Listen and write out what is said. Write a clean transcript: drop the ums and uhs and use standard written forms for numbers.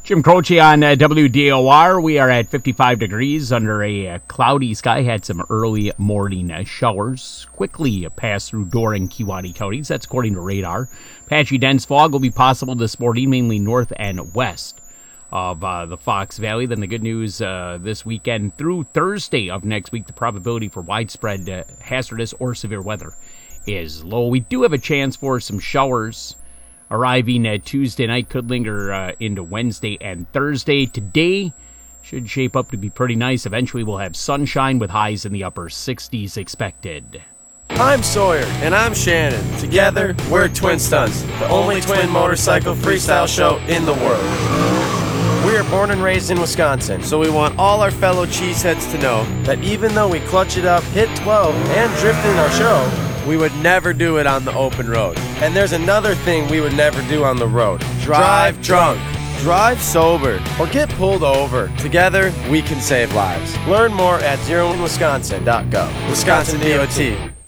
Jim Croce on WDOR. We are at 55 degrees under a cloudy sky. Had some early morning showers. Quickly passed through Door and Kewaunee counties. That's according to radar. Patchy dense fog will be possible this morning, mainly north and west of the Fox Valley. Then the good news this weekend through Thursday of next week, the probability for widespread hazardous or severe weather is low. We do have a chance for some showers arriving Tuesday night, could linger into Wednesday and Thursday. Today should shape up to be pretty nice. Eventually we'll have sunshine with highs in the upper 60s expected. I'm Sawyer. And I'm Shannon. Together, we're Twin Stunts, the only twin motorcycle freestyle show in the world. We are born and raised in Wisconsin, so we want all our fellow cheeseheads to know that even though we clutch it up, hit 12, and drift in our show, we would never do it on the open road. And there's another thing we would never do on the road. Drive drunk, drive sober, or get pulled over. Together, we can save lives. Learn more at zeroinwisconsin.gov. Wisconsin DOT.